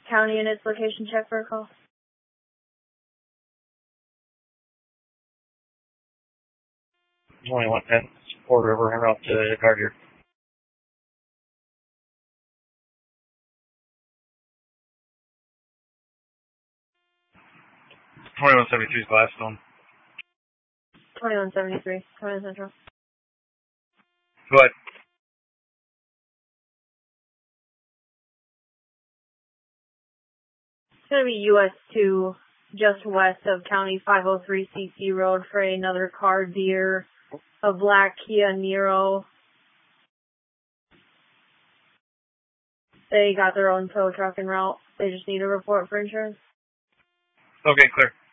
County and its location check for a call. Only 110, Ford River, en route to Cartier. 2173 Gladstone. 2173, County Central. Go ahead. It's going to be US 2, just west of County 503 CC Road for another car, Deere, a black Kia Niro. They got their own tow truck en route. They just need a report for insurance. Okay, clear.